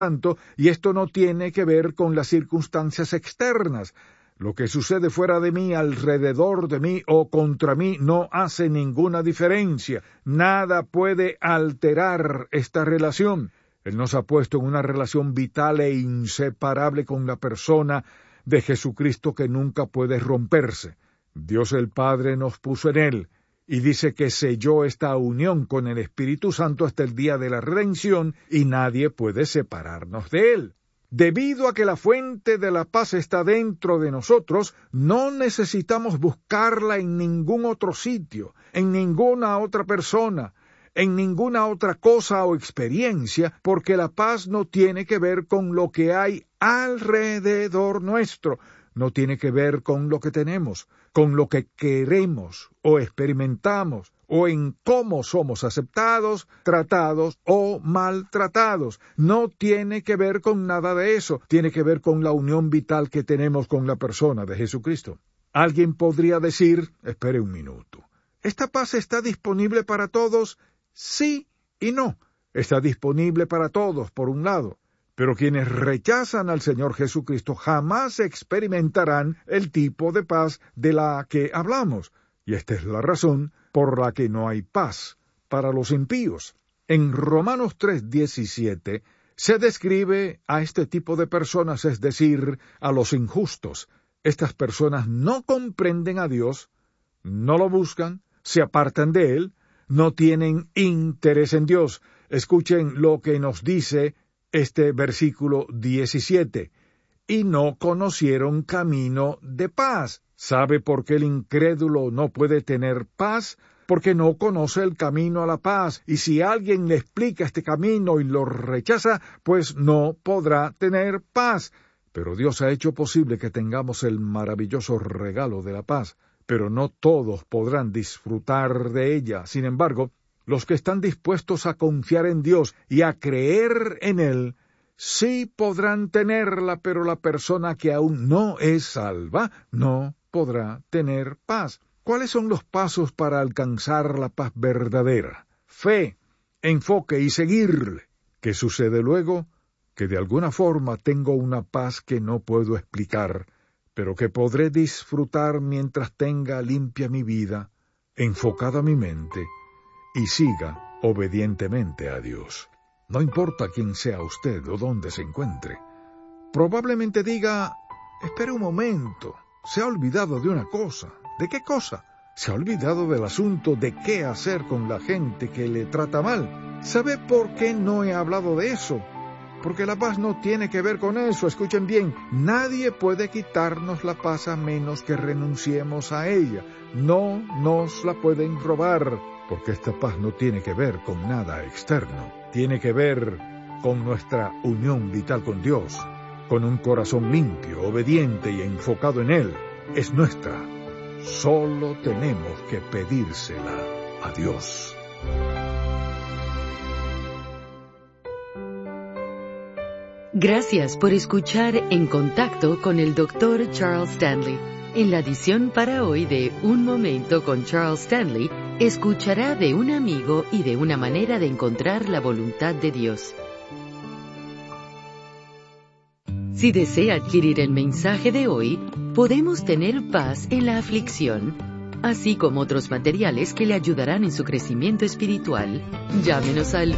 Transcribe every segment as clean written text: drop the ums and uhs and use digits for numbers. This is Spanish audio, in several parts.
Santo, y esto no tiene que ver con las circunstancias externas. Lo que sucede fuera de mí, alrededor de mí o contra mí no hace ninguna diferencia. Nada puede alterar esta relación. Él nos ha puesto en una relación vital e inseparable con la persona de Jesucristo que nunca puede romperse. Dios el Padre nos puso en Él, y dice que selló esta unión con el Espíritu Santo hasta el día de la redención, y nadie puede separarnos de Él. Debido a que la fuente de la paz está dentro de nosotros, no necesitamos buscarla en ningún otro sitio, en ninguna otra persona, en ninguna otra cosa o experiencia, porque la paz no tiene que ver con lo que hay alrededor nuestro, no tiene que ver con lo que tenemos, con lo que queremos o experimentamos, o en cómo somos aceptados, tratados o maltratados. No tiene que ver con nada de eso, tiene que ver con la unión vital que tenemos con la persona de Jesucristo. Alguien podría decir, espere un minuto, ¿esta paz está disponible para todos? Sí y no. Está disponible para todos, por un lado. Pero quienes rechazan al Señor Jesucristo jamás experimentarán el tipo de paz de la que hablamos. Y esta es la razón por la que no hay paz para los impíos. En Romanos 3:17 se describe a este tipo de personas, es decir, a los injustos. Estas personas no comprenden a Dios, no lo buscan, se apartan de Él, no tienen interés en Dios. Escuchen lo que nos dice este versículo 17. Y no conocieron camino de paz. ¿Sabe por qué el incrédulo no puede tener paz? Porque no conoce el camino a la paz. Y si alguien le explica este camino y lo rechaza, pues no podrá tener paz. Pero Dios ha hecho posible que tengamos el maravilloso regalo de la paz. Pero no todos podrán disfrutar de ella. Sin embargo, los que están dispuestos a confiar en Dios y a creer en Él, sí podrán tenerla, pero la persona que aún no es salva no podrá tener paz. ¿Cuáles son los pasos para alcanzar la paz verdadera? Fe, enfoque y seguirle. ¿Qué sucede luego? Que de alguna forma tengo una paz que no puedo explicar, pero que podré disfrutar mientras tenga limpia mi vida, enfocada mi mente, y siga obedientemente a Dios. No importa quién sea usted o dónde se encuentre. Probablemente diga, espere un momento, se ha olvidado de una cosa. ¿De qué cosa? Se ha olvidado del asunto de qué hacer con la gente que le trata mal. ¿Sabe por qué no he hablado de eso? Porque la paz no tiene que ver con eso. Escuchen bien, nadie puede quitarnos la paz a menos que renunciemos a ella. No nos la pueden robar, porque esta paz no tiene que ver con nada externo. Tiene que ver con nuestra unión vital con Dios, con un corazón limpio, obediente y enfocado en Él. Es nuestra. Solo tenemos que pedírsela a Dios. Gracias por escuchar En Contacto con el Dr. Charles Stanley. En la edición para hoy de Un Momento con Charles Stanley, escuchará de un amigo y de una manera de encontrar la voluntad de Dios. Si desea adquirir el mensaje de hoy, Podemos tener paz en la aflicción, así como otros materiales que le ayudarán en su crecimiento espiritual. Llámenos al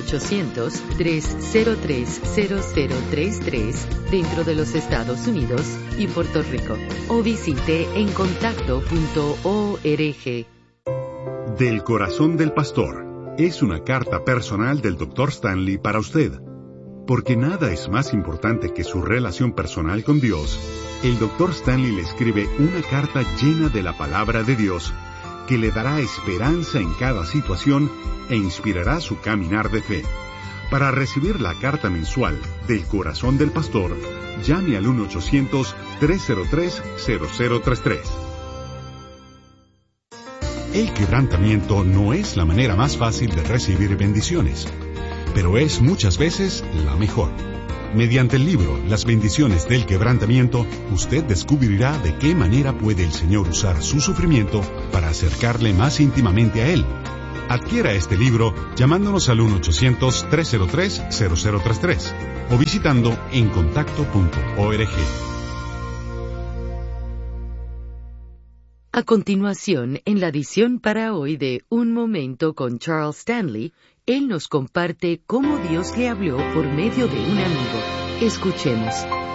1-800-303-0033 dentro de los Estados Unidos y Puerto Rico, o visite encontacto.org. Del corazón del pastor es una carta personal del Dr. Stanley para usted. Porque nada es más importante que su relación personal con Dios, el Dr. Stanley le escribe una carta llena de la palabra de Dios que le dará esperanza en cada situación e inspirará su caminar de fe. Para recibir la carta mensual del corazón del pastor, llame al 1-800-303-0033. El quebrantamiento no es la manera más fácil de recibir bendiciones, pero es muchas veces la mejor. Mediante el libro Las bendiciones del quebrantamiento, usted descubrirá de qué manera puede el Señor usar su sufrimiento para acercarle más íntimamente a Él. Adquiera este libro llamándonos al 1-800-303-0033 o visitando encontacto.org. A continuación, en la edición para hoy de Un Momento con Charles Stanley, él nos comparte cómo Dios le habló por medio de un amigo. Escuchemos.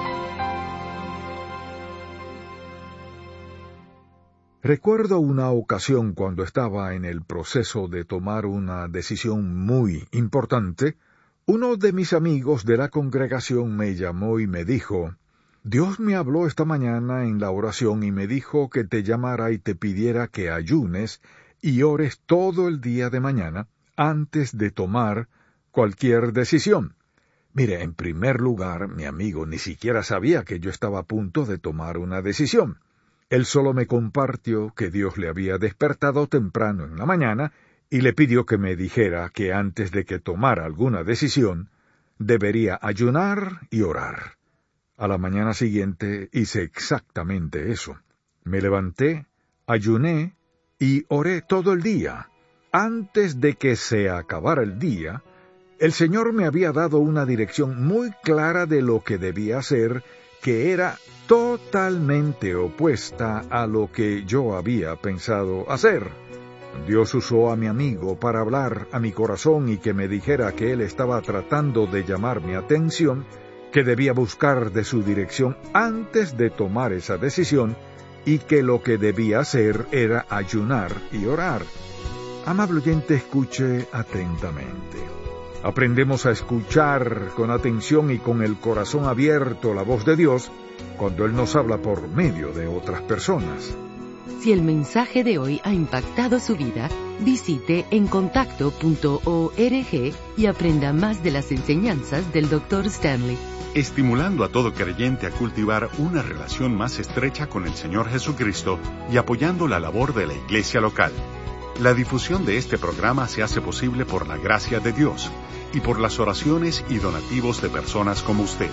Recuerdo una ocasión cuando estaba en el proceso de tomar una decisión muy importante. Uno de mis amigos de la congregación me llamó y me dijo: Dios me habló esta mañana en la oración y me dijo que te llamara y te pidiera que ayunes y ores todo el día de mañana antes de tomar cualquier decisión. Mire, en primer lugar, mi amigo ni siquiera sabía que yo estaba a punto de tomar una decisión. Él solo me compartió que Dios le había despertado temprano en la mañana y le pidió que me dijera que antes de que tomara alguna decisión, debería ayunar y orar. A la mañana siguiente hice exactamente eso. Me levanté, ayuné y oré todo el día. Antes de que se acabara el día, el Señor me había dado una dirección muy clara de lo que debía hacer, que era totalmente opuesta a lo que yo había pensado hacer. Dios usó a mi amigo para hablar a mi corazón y que me dijera que él estaba tratando de llamar mi atención, que debía buscar de su dirección antes de tomar esa decisión y que lo que debía hacer era ayunar y orar. Amable oyente, escuche atentamente. Aprendemos a escuchar con atención y con el corazón abierto la voz de Dios cuando Él nos habla por medio de otras personas. Si el mensaje de hoy ha impactado su vida, visite encontacto.org y aprenda más de las enseñanzas del Dr. Stanley. Estimulando a todo creyente a cultivar una relación más estrecha con el Señor Jesucristo y apoyando la labor de la iglesia local. La difusión de este programa se hace posible por la gracia de Dios y por las oraciones y donativos de personas como usted.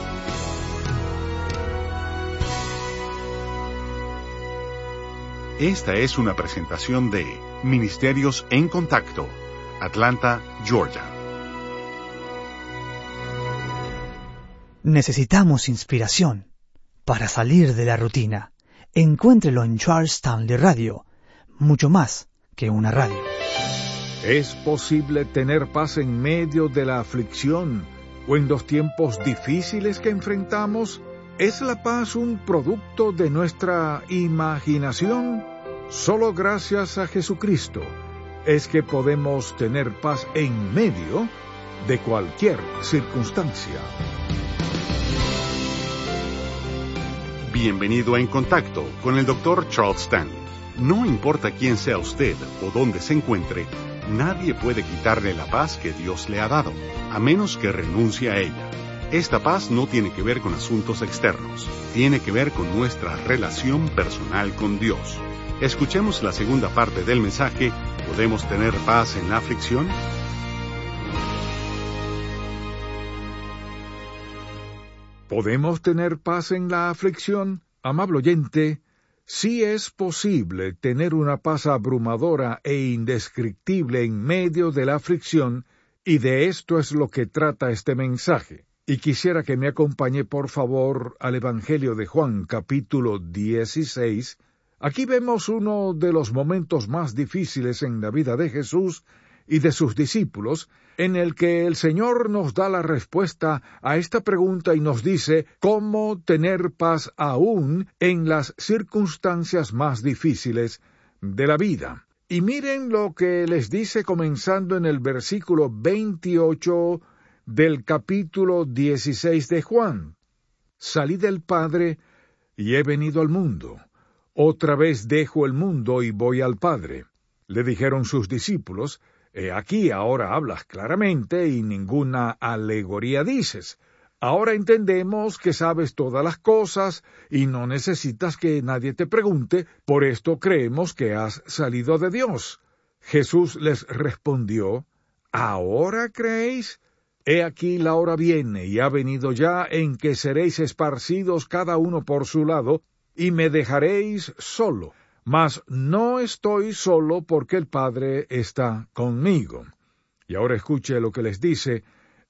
Esta es una presentación de Ministerios en Contacto, Atlanta, Georgia. Necesitamos inspiración para salir de la rutina. Encuéntrelo en Charles Stanley Radio, mucho más que una radio. ¿Es posible tener paz en medio de la aflicción o en los tiempos difíciles que enfrentamos? ¿Es la paz un producto de nuestra imaginación? Solo gracias a Jesucristo es que podemos tener paz en medio de cualquier circunstancia. Bienvenido a En Contacto con el Dr. Charles Stanley. No importa quién sea usted o dónde se encuentre, nadie puede quitarle la paz que Dios le ha dado, a menos que renuncie a ella. Esta paz no tiene que ver con asuntos externos, tiene que ver con nuestra relación personal con Dios. Escuchemos la segunda parte del mensaje. ¿Podemos tener paz en la aflicción? ¿Podemos tener paz en la aflicción? Amable oyente, sí es posible tener una paz abrumadora e indescriptible en medio de la aflicción, y de esto es lo que trata este mensaje. Y quisiera que me acompañe por favor al Evangelio de Juan, capítulo 16. Aquí vemos uno de los momentos más difíciles en la vida de Jesús y de sus discípulos, en el que el Señor nos da la respuesta a esta pregunta y nos dice cómo tener paz aún en las circunstancias más difíciles de la vida. Y miren lo que les dice comenzando en el versículo 28 del capítulo 16 de Juan. Salí del Padre y he venido al mundo. Otra vez dejo el mundo y voy al Padre. Le dijeron sus discípulos: aquí ahora hablas claramente y ninguna alegoría dices. Ahora entendemos que sabes todas las cosas y no necesitas que nadie te pregunte, por esto creemos que has salido de Dios. Jesús les respondió: ¿ahora creéis? He aquí la hora viene y ha venido ya en que seréis esparcidos cada uno por su lado, y me dejaréis solo. Mas no estoy solo porque el Padre está conmigo. Y ahora escuche lo que les dice: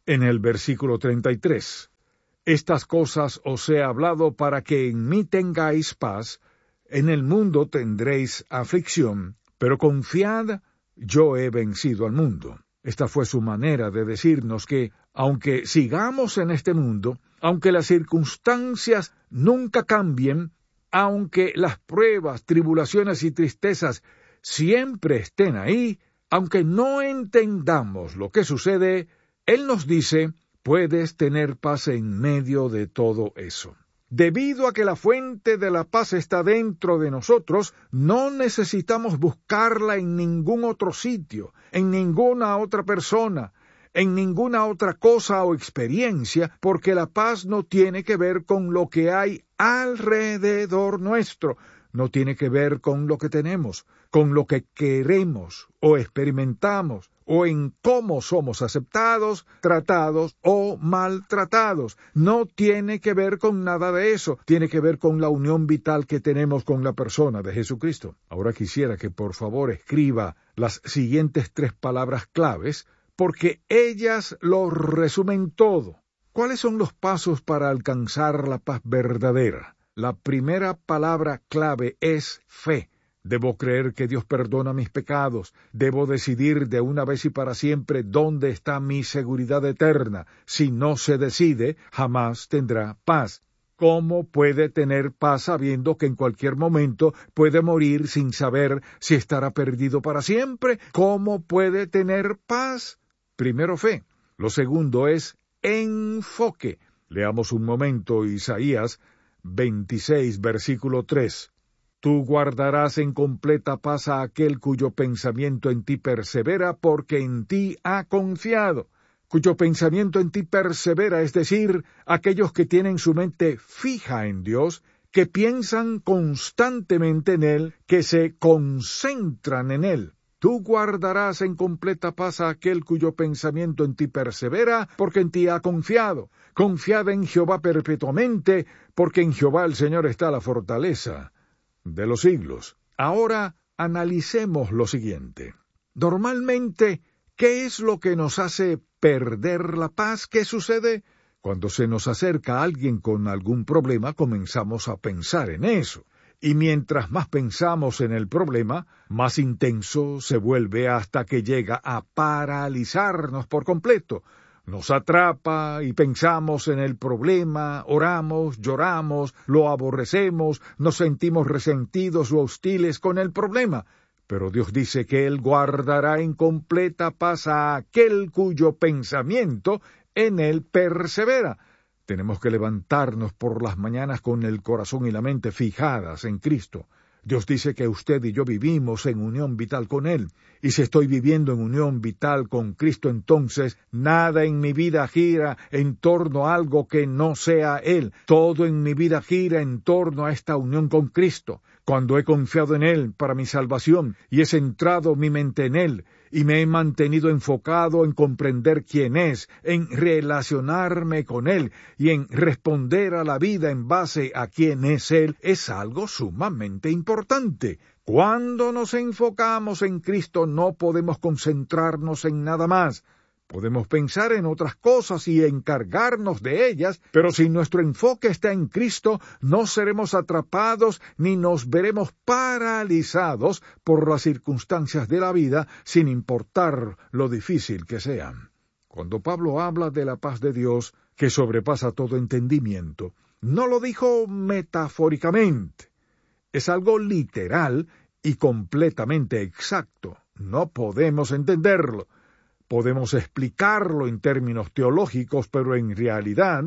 en el versículo 33. Estas cosas os he hablado para que en mí tengáis paz. En el mundo tendréis aflicción, pero confiad, yo he vencido al mundo. Esta fue su manera de decirnos que, aunque sigamos en este mundo, aunque las circunstancias nunca cambien, aunque las pruebas, tribulaciones y tristezas siempre estén ahí, aunque no entendamos lo que sucede, Él nos dice, puedes tener paz en medio de todo eso. Debido a que la fuente de la paz está dentro de nosotros, no necesitamos buscarla en ningún otro sitio, en ninguna otra persona, en ninguna otra cosa o experiencia, porque la paz no tiene que ver con lo que hay alrededor nuestro, no tiene que ver con lo que tenemos, con lo que queremos o experimentamos, o en cómo somos aceptados, tratados o maltratados. No tiene que ver con nada de eso, tiene que ver con la unión vital que tenemos con la persona de Jesucristo. Ahora quisiera que por favor escriba las siguientes 3 palabras claves, porque ellas lo resumen todo. ¿Cuáles son los pasos para alcanzar la paz verdadera? La primera palabra clave es fe. Debo creer que Dios perdona mis pecados. Debo decidir de una vez y para siempre dónde está mi seguridad eterna. Si no se decide, jamás tendrá paz. ¿Cómo puede tener paz sabiendo que en cualquier momento puede morir sin saber si estará perdido para siempre? ¿Cómo puede tener paz? Primero, fe. Lo segundo es enfoque. Leamos un momento Isaías 26, versículo 3. Tú guardarás en completa paz a aquel cuyo pensamiento en ti persevera, porque en ti ha confiado. Cuyo pensamiento en ti persevera, es decir, aquellos que tienen su mente fija en Dios, que piensan constantemente en Él, que se concentran en Él. Tú guardarás en completa paz a aquel cuyo pensamiento en ti persevera, porque en ti ha confiado. Confiad en Jehová perpetuamente, porque en Jehová el Señor está la fortaleza de los siglos. Ahora analicemos lo siguiente. Normalmente, ¿qué es lo que nos hace perder la paz? ¿Qué sucede? Cuando se nos acerca alguien con algún problema, comenzamos a pensar en eso. Y mientras más pensamos en el problema, más intenso se vuelve hasta que llega a paralizarnos por completo. Nos atrapa y pensamos en el problema, oramos, lloramos, lo aborrecemos, nos sentimos resentidos o hostiles con el problema. Pero Dios dice que Él guardará en completa paz a aquel cuyo pensamiento en Él persevera. Tenemos que levantarnos por las mañanas con el corazón y la mente fijadas en Cristo. Dios dice que usted y yo vivimos en unión vital con Él. Y si estoy viviendo en unión vital con Cristo, entonces nada en mi vida gira en torno a algo que no sea Él. Todo en mi vida gira en torno a esta unión con Cristo. Cuando he confiado en Él para mi salvación y he centrado mi mente en Él, y me he mantenido enfocado en comprender quién es, en relacionarme con Él y en responder a la vida en base a quién es Él, es algo sumamente importante. Cuando nos enfocamos en Cristo no podemos concentrarnos en nada más. Podemos pensar en otras cosas y encargarnos de ellas, pero si nuestro enfoque está en Cristo, no seremos atrapados ni nos veremos paralizados por las circunstancias de la vida, sin importar lo difícil que sean. Cuando Pablo habla de la paz de Dios, que sobrepasa todo entendimiento, no lo dijo metafóricamente. Es algo literal y completamente exacto. No podemos entenderlo. Podemos explicarlo en términos teológicos, pero en realidad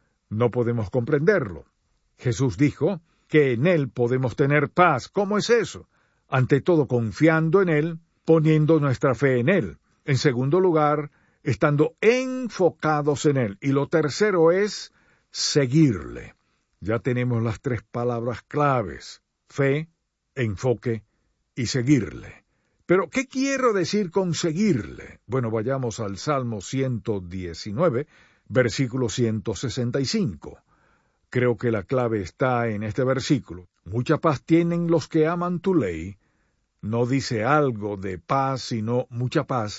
no podemos comprenderlo. Jesús dijo que en Él podemos tener paz. ¿Cómo es eso? Ante todo, confiando en Él, poniendo nuestra fe en Él. En segundo lugar, estando enfocados en Él. Y lo tercero es seguirle. Ya tenemos las 3 palabras claves: fe, enfoque y seguirle. Pero, ¿qué quiero decir con seguirle? Bueno, vayamos al Salmo 119, versículo 165. Creo que la clave está en este versículo. Mucha paz tienen los que aman tu ley. No dice algo de paz, sino mucha paz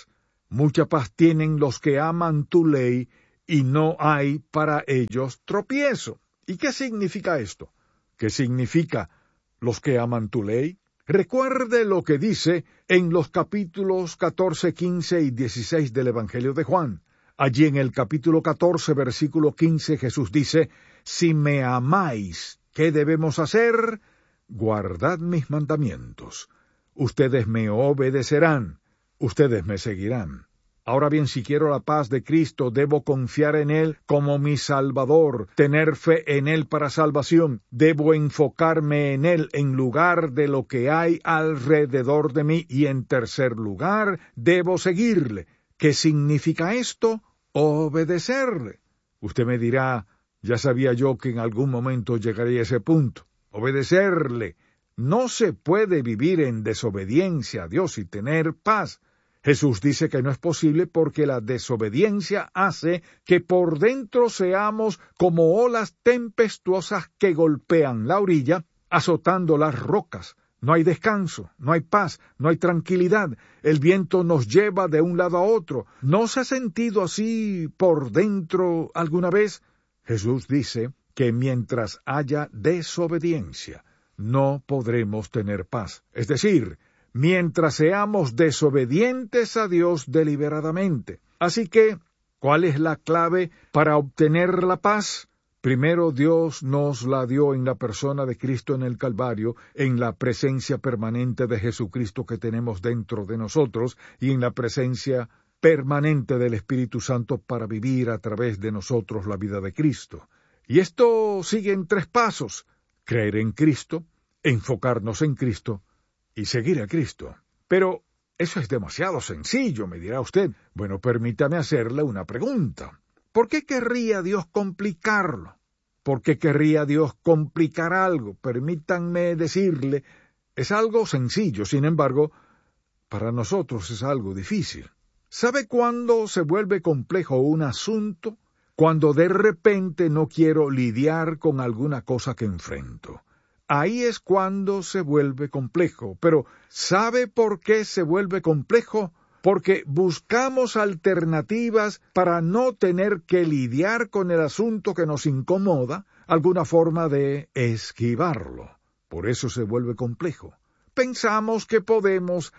Mucha paz tienen los que aman tu ley, y no hay para ellos tropiezo. ¿Y qué significa esto? ¿Qué significa los que aman tu ley? Recuerde lo que dice en los capítulos 14, 15 y 16 del Evangelio de Juan. Allí en el capítulo 14, versículo 15, Jesús dice, «Si me amáis, ¿qué debemos hacer? Guardad mis mandamientos. Ustedes me obedecerán, ustedes me seguirán». Ahora bien, si quiero la paz de Cristo, debo confiar en Él como mi Salvador, tener fe en Él para salvación. Debo enfocarme en Él en lugar de lo que hay alrededor de mí. Y en tercer lugar, debo seguirle. ¿Qué significa esto? Obedecerle. Usted me dirá, ya sabía yo que en algún momento llegaría a ese punto. Obedecerle. No se puede vivir en desobediencia a Dios y tener paz. Jesús dice que no es posible porque la desobediencia hace que por dentro seamos como olas tempestuosas que golpean la orilla, azotando las rocas. No hay descanso, no hay paz, no hay tranquilidad. El viento nos lleva de un lado a otro. ¿No se ha sentido así por dentro alguna vez? Jesús dice que mientras haya desobediencia, no podremos tener paz. Es decir, mientras seamos desobedientes a Dios deliberadamente. Así que, ¿cuál es la clave para obtener la paz? Primero, Dios nos la dio en la persona de Cristo en el Calvario, en la presencia permanente de Jesucristo que tenemos dentro de nosotros y en la presencia permanente del Espíritu Santo para vivir a través de nosotros la vida de Cristo. Y esto sigue en 3 pasos: creer en Cristo, enfocarnos en Cristo y seguir a Cristo. Pero eso es demasiado sencillo, me dirá usted. Bueno, permítame hacerle una pregunta. ¿Por qué querría Dios complicarlo? ¿Por qué querría Dios complicar algo? Permítanme decirle, es algo sencillo, sin embargo, para nosotros es algo difícil. ¿Sabe cuándo se vuelve complejo un asunto? Cuando de repente no quiero lidiar con alguna cosa que enfrento. Ahí es cuando se vuelve complejo. Pero ¿sabe por qué se vuelve complejo? Porque buscamos alternativas para no tener que lidiar con el asunto que nos incomoda, alguna forma de esquivarlo. Por eso se vuelve complejo. Pensamos que podemos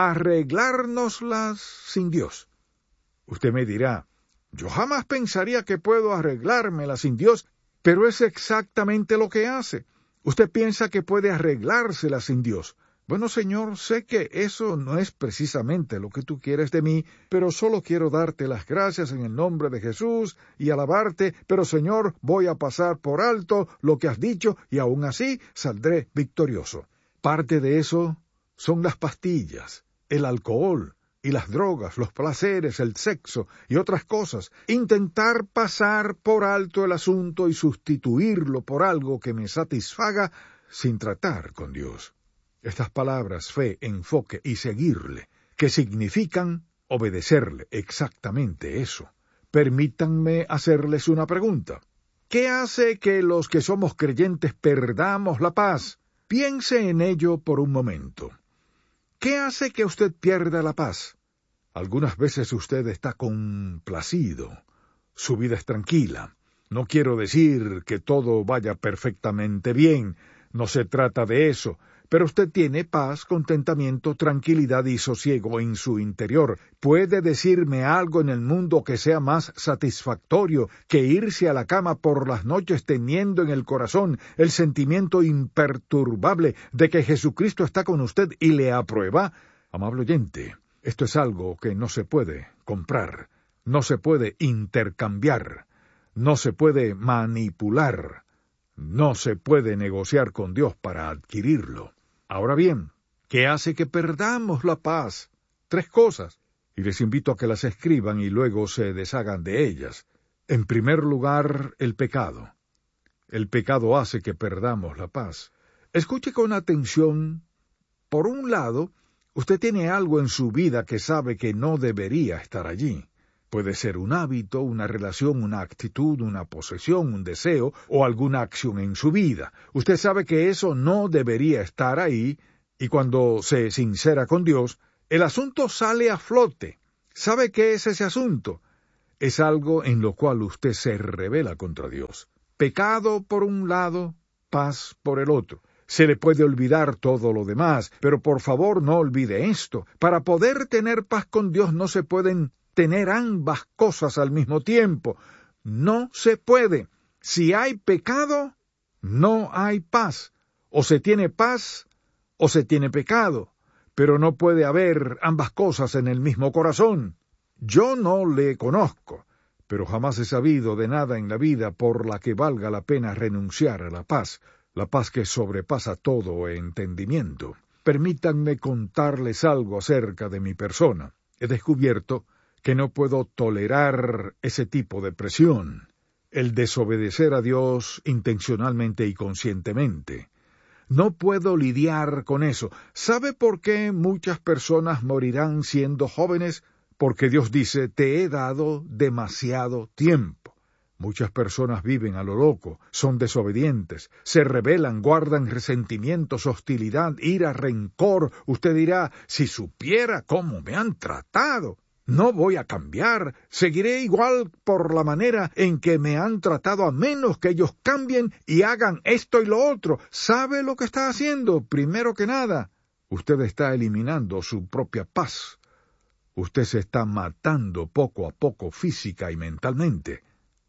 arreglárnoslas sin Dios. Usted me dirá, yo jamás pensaría que puedo arreglármelas sin Dios, pero es exactamente lo que hace. Usted piensa que puede arreglársela sin Dios. Bueno, Señor, sé que eso no es precisamente lo que tú quieres de mí, pero solo quiero darte las gracias en el nombre de Jesús y alabarte, pero Señor, voy a pasar por alto lo que has dicho y aún así saldré victorioso. Parte de eso son las pastillas, el alcohol y las drogas, los placeres, el sexo y otras cosas. Intentar pasar por alto el asunto y sustituirlo por algo que me satisfaga sin tratar con Dios. Estas palabras, fe, enfoque y seguirle, que significan obedecerle, exactamente eso. Permítanme hacerles una pregunta. ¿Qué hace que los que somos creyentes perdamos la paz? Piense en ello por un momento. ¿Qué hace que usted pierda la paz? Algunas veces usted está complacido. Su vida es tranquila. No quiero decir que todo vaya perfectamente bien. No se trata de eso. Pero usted tiene paz, contentamiento, tranquilidad y sosiego en su interior. ¿Puede decirme algo en el mundo que sea más satisfactorio que irse a la cama por las noches teniendo en el corazón el sentimiento imperturbable de que Jesucristo está con usted y le aprueba? Amable oyente, esto es algo que no se puede comprar, no se puede intercambiar, no se puede manipular, no se puede negociar con Dios para adquirirlo. Ahora bien, ¿qué hace que perdamos la paz? 3 cosas, y les invito a que las escriban y luego se deshagan de ellas. En primer lugar, el pecado. El pecado hace que perdamos la paz. Escuche con atención. Por un lado, usted tiene algo en su vida que sabe que no debería estar allí. Puede ser un hábito, una relación, una actitud, una posesión, un deseo o alguna acción en su vida. Usted sabe que eso no debería estar ahí y cuando se sincera con Dios, el asunto sale a flote. ¿Sabe qué es ese asunto? Es algo en lo cual usted se rebela contra Dios. Pecado por un lado, paz por el otro. Se le puede olvidar todo lo demás, pero por favor no olvide esto. Para poder tener paz con Dios no se pueden tener ambas cosas al mismo tiempo. No se puede. Si hay pecado, no hay paz. O se tiene paz, o se tiene pecado. Pero no puede haber ambas cosas en el mismo corazón. Yo no le conozco, pero jamás he sabido de nada en la vida por la que valga la pena renunciar a la paz que sobrepasa todo entendimiento. Permítanme contarles algo acerca de mi persona. He descubierto que no puedo tolerar ese tipo de presión, el desobedecer a Dios intencionalmente y conscientemente. No puedo lidiar con eso. ¿Sabe por qué muchas personas morirán siendo jóvenes? Porque Dios dice, te he dado demasiado tiempo. Muchas personas viven a lo loco, son desobedientes, se rebelan, guardan resentimientos, hostilidad, ira, rencor. Usted dirá, si supiera cómo me han tratado, no voy a cambiar, seguiré igual por la manera en que me han tratado a menos que ellos cambien y hagan esto y lo otro. ¿Sabe lo que está haciendo? Primero que nada, usted está eliminando su propia paz. Usted se está matando poco a poco física y mentalmente.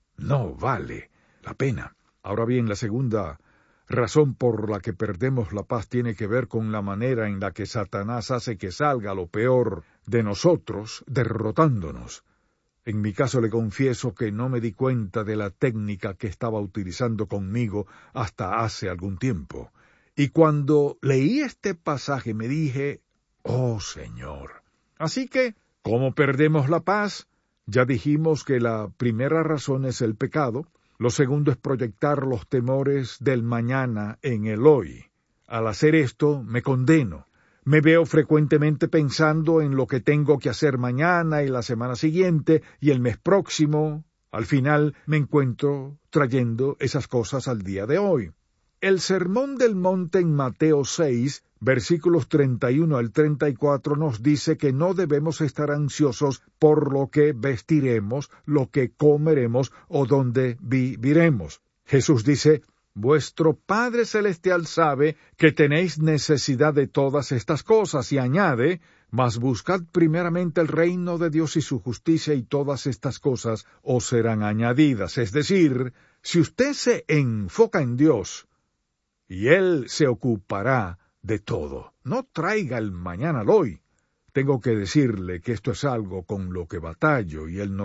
No vale la pena. Ahora bien, la segunda razón por la que perdemos la paz tiene que ver con la manera en la que Satanás hace que salga lo peor de nosotros, derrotándonos. En mi caso le confieso que no me di cuenta de la técnica que estaba utilizando conmigo hasta hace algún tiempo. Y cuando leí este pasaje me dije, oh Señor. Así que, ¿cómo perdemos la paz? Ya dijimos que la primera razón es el pecado, lo segundo es proyectar los temores del mañana en el hoy. Al hacer esto, me condeno. Me veo frecuentemente pensando en lo que tengo que hacer mañana y la semana siguiente y el mes próximo. Al final me encuentro trayendo esas cosas al día de hoy. El Sermón del Monte en Mateo 6, versículos 31 al 34 nos dice que no debemos estar ansiosos por lo que vestiremos, lo que comeremos o dónde viviremos. Jesús dice, vuestro Padre Celestial sabe que tenéis necesidad de todas estas cosas, y añade, mas buscad primeramente el reino de Dios y su justicia, y todas estas cosas os serán añadidas. Es decir, si usted se enfoca en Dios, y Él se ocupará de todo. No traiga el mañana al hoy. Tengo que decirle que esto es algo con lo que batallo, y el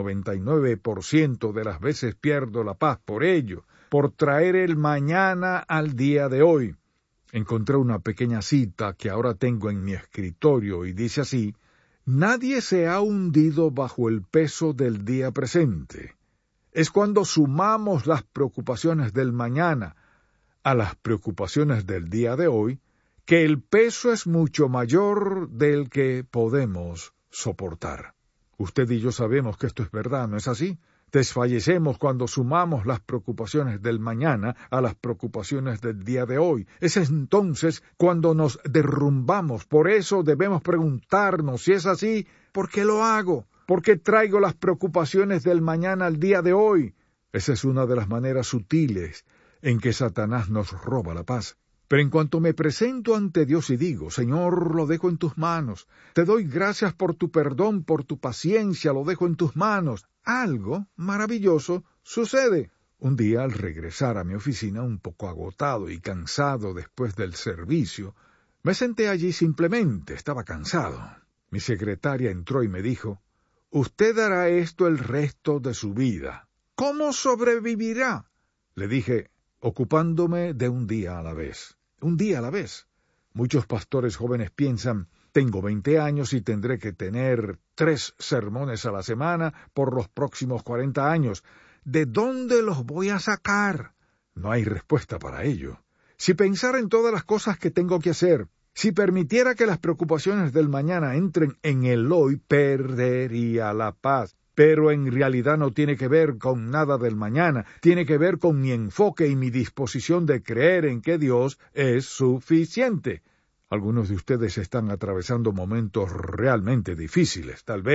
99% de las veces pierdo la paz por ello, por traer el mañana al día de hoy. Encontré una pequeña cita que ahora tengo en mi escritorio y dice así, nadie se ha hundido bajo el peso del día presente. Es cuando sumamos las preocupaciones del mañana a las preocupaciones del día de hoy, que el peso es mucho mayor del que podemos soportar. Usted y yo sabemos que esto es verdad, ¿no es así? Desfallecemos cuando sumamos las preocupaciones del mañana a las preocupaciones del día de hoy. Es entonces cuando nos derrumbamos. Por eso debemos preguntarnos, si es así, ¿por qué lo hago? ¿Por qué traigo las preocupaciones del mañana al día de hoy? Esa es una de las maneras sutiles en que Satanás nos roba la paz. Pero en cuanto me presento ante Dios y digo, Señor, lo dejo en tus manos, te doy gracias por tu perdón, por tu paciencia, lo dejo en tus manos, algo maravilloso sucede. Un día, al regresar a mi oficina, un poco agotado y cansado después del servicio, me senté allí simplemente, estaba cansado. Mi secretaria entró y me dijo, usted hará esto el resto de su vida. ¿Cómo sobrevivirá? Le dije, ocupándome de un día a la vez. Un día a la vez. Muchos pastores jóvenes piensan, tengo 20 años y tendré que tener 3 sermones a la semana por los próximos 40 años. ¿De dónde los voy a sacar? No hay respuesta para ello. Si pensara en todas las cosas que tengo que hacer, si permitiera que las preocupaciones del mañana entren en el hoy, perdería la paz. Pero en realidad no tiene que ver con nada del mañana, tiene que ver con mi enfoque y mi disposición de creer en que Dios es suficiente. Algunos de ustedes están atravesando momentos realmente difíciles. Tal vez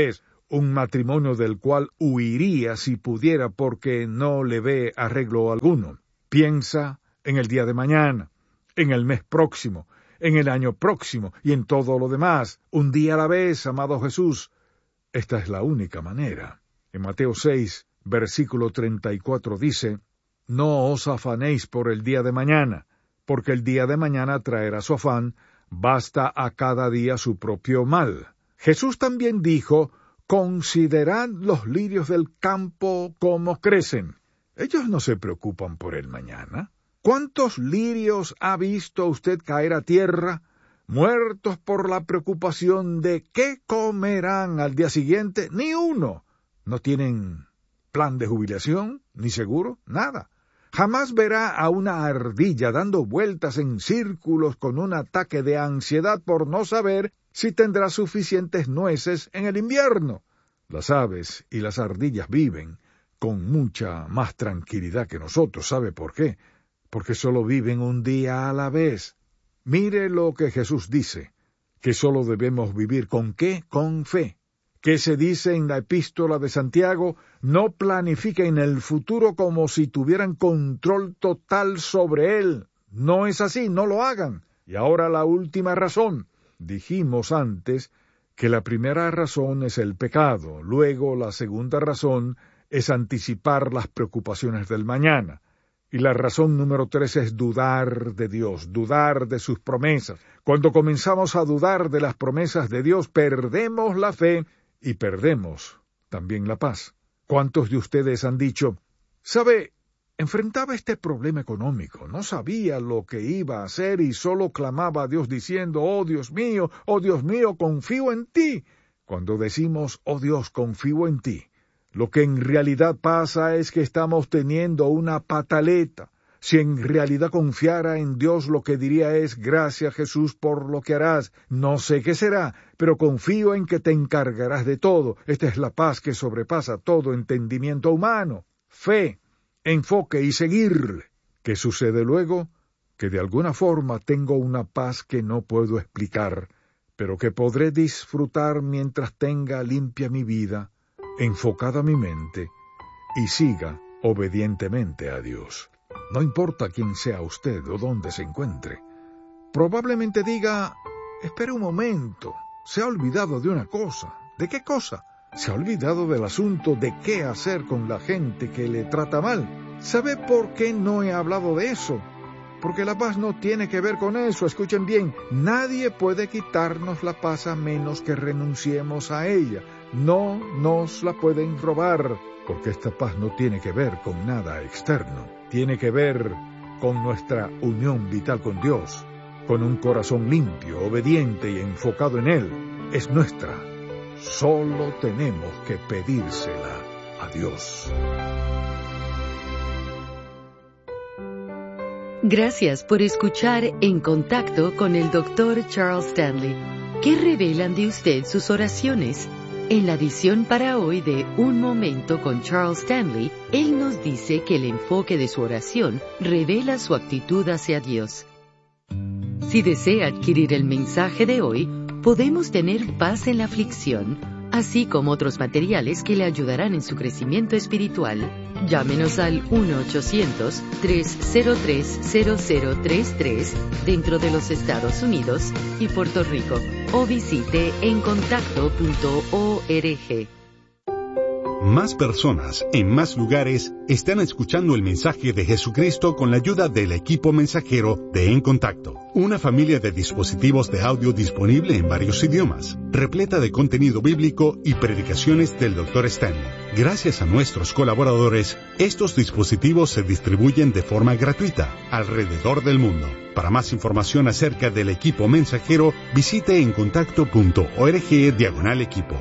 un matrimonio del cual huiría si pudiera porque no le ve arreglo alguno. Piensa en el día de mañana, en el mes próximo, en el año próximo y en todo lo demás. Un día a la vez, amado Jesús. Esta es la única manera. En Mateo 6, versículo 34 dice: No os afanéis por el día de mañana, porque el día de mañana traerá su afán, basta a cada día su propio mal. Jesús también dijo: Considerad los lirios del campo cómo crecen. Ellos no se preocupan por el mañana. ¿Cuántos lirios ha visto usted caer a tierra, muertos por la preocupación de qué comerán al día siguiente? Ni uno. No tienen plan de jubilación, ni seguro, nada. Jamás verá a una ardilla dando vueltas en círculos con un ataque de ansiedad por no saber si tendrá suficientes nueces en el invierno. Las aves y las ardillas viven con mucha más tranquilidad que nosotros. ¿Sabe por qué? Porque solo viven un día a la vez. Mire lo que Jesús dice, que solo debemos vivir ¿con qué? Con fe. ¿Qué se dice en la epístola de Santiago? No planifiquen el futuro como si tuvieran control total sobre él. No es así, no lo hagan. Y ahora la última razón. Dijimos antes que la primera razón es el pecado, luego la segunda razón es anticipar las preocupaciones del mañana. Y la razón número 3 es dudar de Dios, dudar de sus promesas. Cuando comenzamos a dudar de las promesas de Dios, perdemos la fe y perdemos también la paz. ¿Cuántos de ustedes han dicho: ¿sabe? Enfrentaba este problema económico, no sabía lo que iba a hacer y solo clamaba a Dios diciendo: oh Dios mío, confío en ti. Cuando decimos: oh Dios, confío en ti, lo que en realidad pasa es que estamos teniendo una pataleta. Si en realidad confiara en Dios, lo que diría es: gracias Jesús por lo que harás. No sé qué será, pero confío en que te encargarás de todo. Esta es la paz que sobrepasa todo entendimiento humano. Fe, enfoque y seguirle. ¿Qué sucede luego? Que de alguna forma tengo una paz que no puedo explicar, pero que podré disfrutar mientras tenga limpia mi vida, enfocada mi mente, y siga obedientemente a Dios. No importa quién sea usted o dónde se encuentre. Probablemente diga: espere un momento, se ha olvidado de una cosa. ¿De qué cosa? Se ha olvidado del asunto de qué hacer con la gente que le trata mal. ¿Sabe por qué no he hablado de eso? Porque la paz no tiene que ver con eso. Escuchen bien, nadie puede quitarnos la paz a menos que renunciemos a ella. No nos la pueden robar, porque esta paz no tiene que ver con nada externo. Tiene que ver con nuestra unión vital con Dios, con un corazón limpio, obediente y enfocado en Él. Es nuestra. Solo tenemos que pedírsela a Dios. Gracias por escuchar En Contacto con el Dr. Charles Stanley. ¿Qué revelan de usted sus oraciones? En la edición para hoy de Un Momento con Charles Stanley, él nos dice que el enfoque de su oración revela su actitud hacia Dios. Si desea adquirir el mensaje de hoy, Podemos tener paz en la aflicción, así como otros materiales que le ayudarán en su crecimiento espiritual. Llámenos al 1-800-303-0033 dentro de los Estados Unidos y Puerto Rico, o visite encontacto.org. Más personas, en más lugares, están escuchando el mensaje de Jesucristo con la ayuda del equipo mensajero de En Contacto. Una familia de dispositivos de audio disponible en varios idiomas, repleta de contenido bíblico y predicaciones del Dr. Stanley. Gracias a nuestros colaboradores, estos dispositivos se distribuyen de forma gratuita alrededor del mundo. Para más información acerca del equipo mensajero, visite encontacto.org/equipo.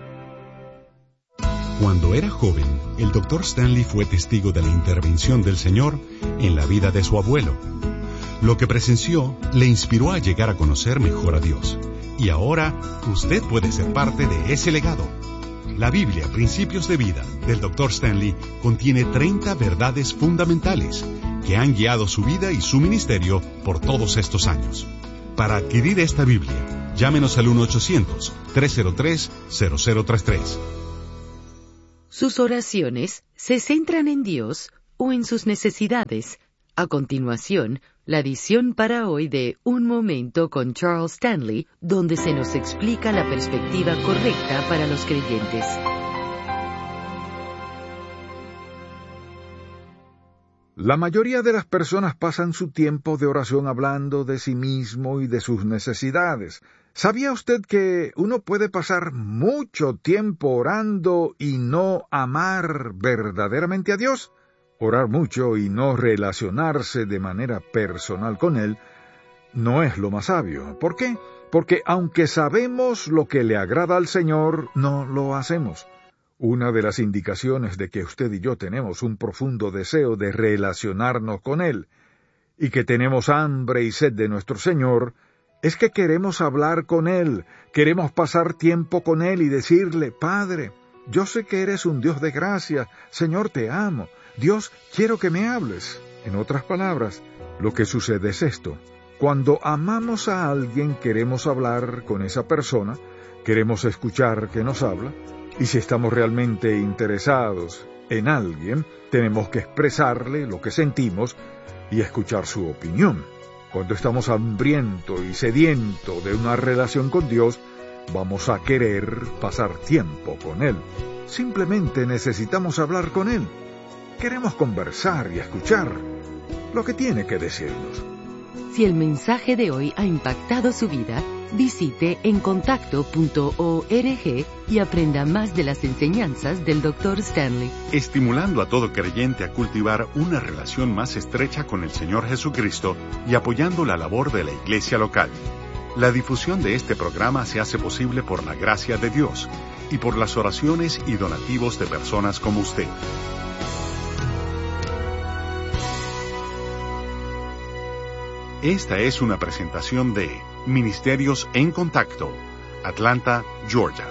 Cuando era joven, el Dr. Stanley fue testigo de la intervención del Señor en la vida de su abuelo. Lo que presenció le inspiró a llegar a conocer mejor a Dios. Y ahora, usted puede ser parte de ese legado. La Biblia, Principios de Vida, del Dr. Stanley, contiene 30 verdades fundamentales que han guiado su vida y su ministerio por todos estos años. Para adquirir esta Biblia, llámenos al 1-800-303-0033. ¿Sus oraciones se centran en Dios o en sus necesidades? A continuación, la edición para hoy de Un Momento con Charles Stanley, donde se nos explica la perspectiva correcta para los creyentes. La mayoría de las personas pasan su tiempo de oración hablando de sí mismo y de sus necesidades. ¿Sabía usted que uno puede pasar mucho tiempo orando y no amar verdaderamente a Dios? Orar mucho y no relacionarse de manera personal con Él no es lo más sabio. ¿Por qué? Porque aunque sabemos lo que le agrada al Señor, no lo hacemos. Una de las indicaciones de que usted y yo tenemos un profundo deseo de relacionarnos con Él y que tenemos hambre y sed de nuestro Señor es que queremos hablar con Él, queremos pasar tiempo con Él y decirle: Padre, yo sé que eres un Dios de gracia, Señor, te amo, Dios, quiero que me hables. En otras palabras, lo que sucede es esto: cuando amamos a alguien queremos hablar con esa persona, queremos escuchar que nos habla, y si estamos realmente interesados en alguien, tenemos que expresarle lo que sentimos y escuchar su opinión. Cuando estamos hambrientos y sedientos de una relación con Dios, vamos a querer pasar tiempo con Él. Simplemente necesitamos hablar con Él. Queremos conversar y escuchar lo que tiene que decirnos. Si el mensaje de hoy ha impactado su vida, visite encontacto.org y aprenda más de las enseñanzas del Dr. Stanley. Estimulando a todo creyente a cultivar una relación más estrecha con el Señor Jesucristo y apoyando la labor de la iglesia local. La difusión de este programa se hace posible por la gracia de Dios y por las oraciones y donativos de personas como usted. Esta es una presentación de Ministerios en Contacto, Atlanta, Georgia.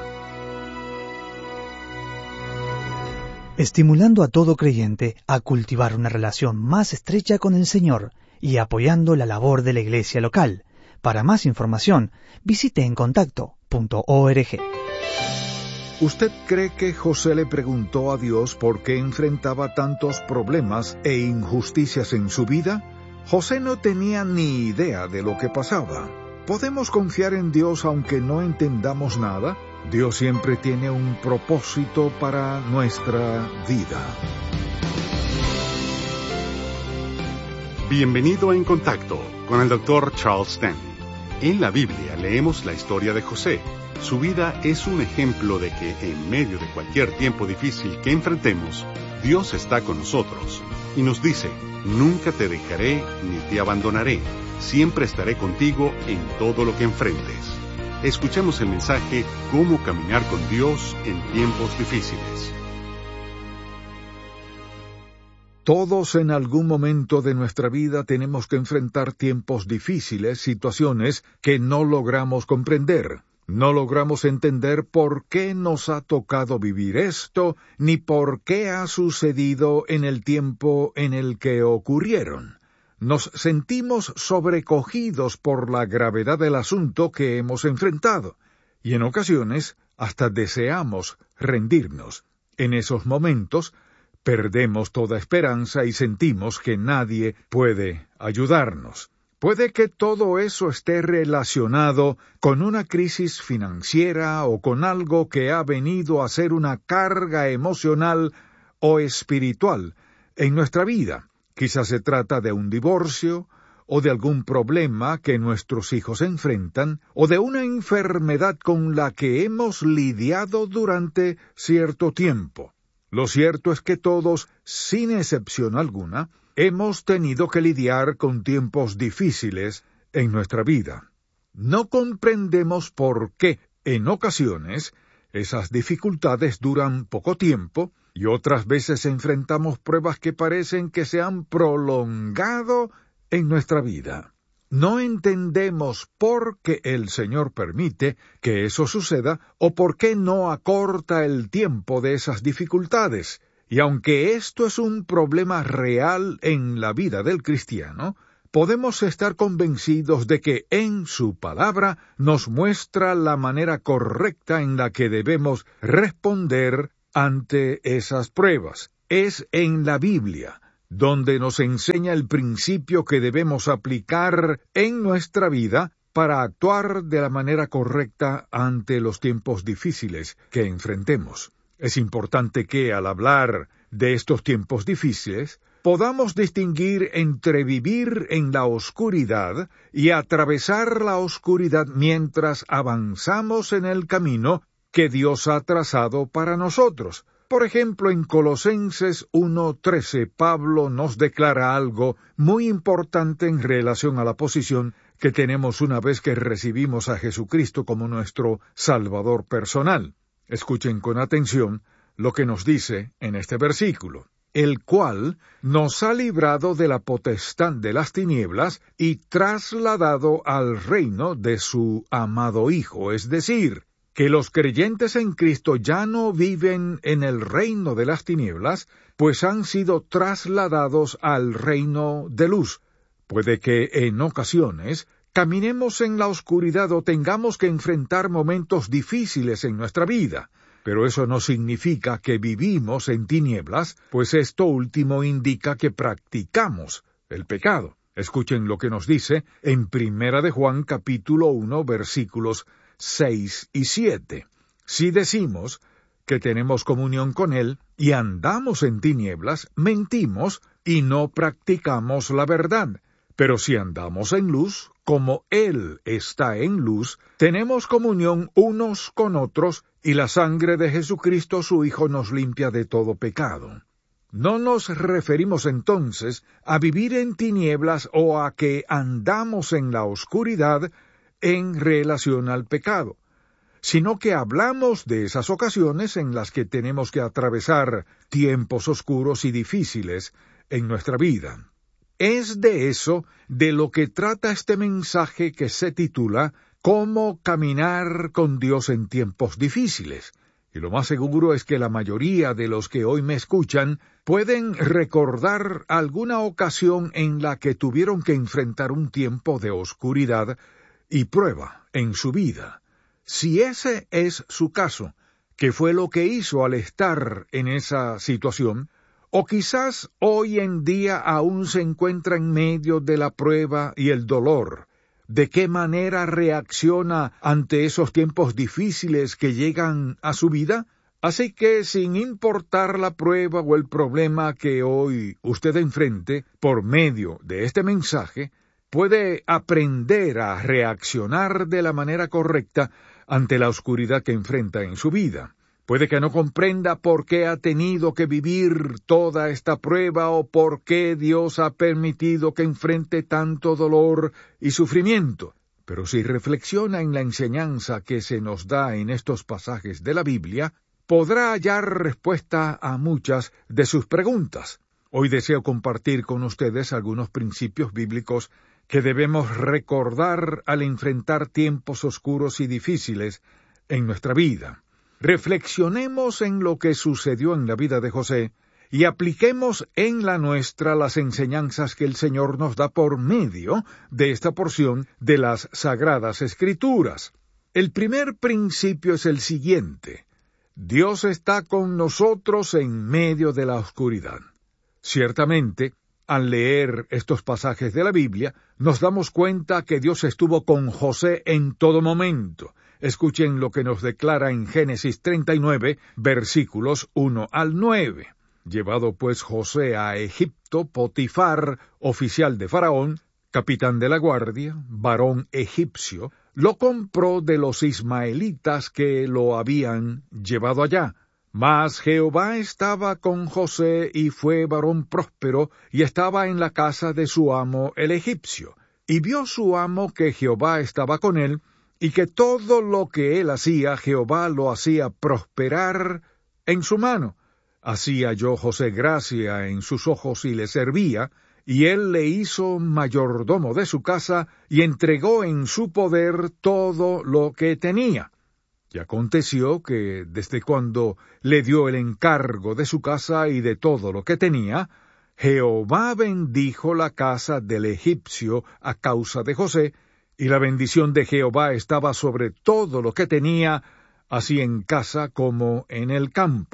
Estimulando a todo creyente a cultivar una relación más estrecha con el Señor y apoyando la labor de la iglesia local. Para más información, visite encontacto.org. ¿Usted cree que José le preguntó a Dios por qué enfrentaba tantos problemas e injusticias en su vida? José no tenía ni idea de lo que pasaba. ¿Podemos confiar en Dios aunque no entendamos nada? Dios siempre tiene un propósito para nuestra vida. Bienvenido a En Contacto con el Dr. Charles Stanley. En la Biblia leemos la historia de José. Su vida es un ejemplo de que en medio de cualquier tiempo difícil que enfrentemos, Dios está con nosotros y nos dice: nunca te dejaré ni te abandonaré, siempre estaré contigo en todo lo que enfrentes. Escuchemos el mensaje Cómo caminar con Dios en tiempos difíciles. Todos en algún momento de nuestra vida tenemos que enfrentar tiempos difíciles, situaciones que no logramos comprender. No logramos entender por qué nos ha tocado vivir esto, ni por qué ha sucedido en el tiempo en el que ocurrieron. Nos sentimos sobrecogidos por la gravedad del asunto que hemos enfrentado, y en ocasiones hasta deseamos rendirnos. En esos momentos perdemos toda esperanza y sentimos que nadie puede ayudarnos. Puede que todo eso esté relacionado con una crisis financiera o con algo que ha venido a ser una carga emocional o espiritual en nuestra vida. Quizás se trata de un divorcio, o de algún problema que nuestros hijos enfrentan, o de una enfermedad con la que hemos lidiado durante cierto tiempo. Lo cierto es que todos, sin excepción alguna, hemos tenido que lidiar con tiempos difíciles en nuestra vida. No comprendemos por qué, en ocasiones, esas dificultades duran poco tiempo y otras veces enfrentamos pruebas que parecen que se han prolongado en nuestra vida. No entendemos por qué el Señor permite que eso suceda o por qué no acorta el tiempo de esas dificultades. Y aunque esto es un problema real en la vida del cristiano, podemos estar convencidos de que en su palabra nos muestra la manera correcta en la que debemos responder ante esas pruebas. Es en la Biblia donde nos enseña el principio que debemos aplicar en nuestra vida para actuar de la manera correcta ante los tiempos difíciles que enfrentemos. Es importante que, al hablar de estos tiempos difíciles, podamos distinguir entre vivir en la oscuridad y atravesar la oscuridad mientras avanzamos en el camino que Dios ha trazado para nosotros. Por ejemplo, en Colosenses 1:13, Pablo nos declara algo muy importante en relación a la posición que tenemos una vez que recibimos a Jesucristo como nuestro Salvador personal. Escuchen con atención lo que nos dice en este versículo: el cual nos ha librado de la potestad de las tinieblas y trasladado al reino de su amado Hijo, es decir, que los creyentes en Cristo ya no viven en el reino de las tinieblas, pues han sido trasladados al reino de luz. Puede que en ocasiones caminemos en la oscuridad o tengamos que enfrentar momentos difíciles en nuestra vida, pero eso no significa que vivimos en tinieblas, pues esto último indica que practicamos el pecado. Escuchen lo que nos dice en 1 de Juan capítulo 1 versículos 6 y 7. Si decimos que tenemos comunión con Él y andamos en tinieblas, mentimos y no practicamos la verdad. Pero si andamos en luz, como Él está en luz, tenemos comunión unos con otros, y la sangre de Jesucristo su Hijo nos limpia de todo pecado. No nos referimos entonces a vivir en tinieblas o a que andamos en la oscuridad en relación al pecado, sino que hablamos de esas ocasiones en las que tenemos que atravesar tiempos oscuros y difíciles en nuestra vida. Es de eso de lo que trata este mensaje que se titula «Cómo caminar con Dios en tiempos difíciles». Y lo más seguro es que la mayoría de los que hoy me escuchan pueden recordar alguna ocasión en la que tuvieron que enfrentar un tiempo de oscuridad y prueba en su vida. Si ese es su caso, ¿qué fue lo que hizo al estar en esa situación? O quizás hoy en día aún se encuentra en medio de la prueba y el dolor. ¿De qué manera reacciona ante esos tiempos difíciles que llegan a su vida? Así que, sin importar la prueba o el problema que hoy usted enfrente, por medio de este mensaje, puede aprender a reaccionar de la manera correcta ante la oscuridad que enfrenta en su vida. Puede que no comprenda por qué ha tenido que vivir toda esta prueba o por qué Dios ha permitido que enfrente tanto dolor y sufrimiento. Pero si reflexiona en la enseñanza que se nos da en estos pasajes de la Biblia, podrá hallar respuesta a muchas de sus preguntas. Hoy deseo compartir con ustedes algunos principios bíblicos que debemos recordar al enfrentar tiempos oscuros y difíciles en nuestra vida. Reflexionemos en lo que sucedió en la vida de José y apliquemos en la nuestra las enseñanzas que el Señor nos da por medio de esta porción de las Sagradas Escrituras. El primer principio es el siguiente: Dios está con nosotros en medio de la oscuridad. Ciertamente, al leer estos pasajes de la Biblia, nos damos cuenta que Dios estuvo con José en todo momento. Escuchen lo que nos declara en Génesis 39, versículos 1 al 9. Llevado pues José a Egipto, Potifar, oficial de Faraón, capitán de la guardia, varón egipcio, lo compró de los ismaelitas que lo habían llevado allá. Mas Jehová estaba con José y fue varón próspero y estaba en la casa de su amo el egipcio. Y vio su amo que Jehová estaba con él, y que todo lo que él hacía, Jehová lo hacía prosperar en su mano. Así halló José gracia en sus ojos y le servía, y él le hizo mayordomo de su casa, y entregó en su poder todo lo que tenía. Y aconteció que, desde cuando le dio el encargo de su casa y de todo lo que tenía, Jehová bendijo la casa del egipcio a causa de José, y la bendición de Jehová estaba sobre todo lo que tenía, así en casa como en el campo.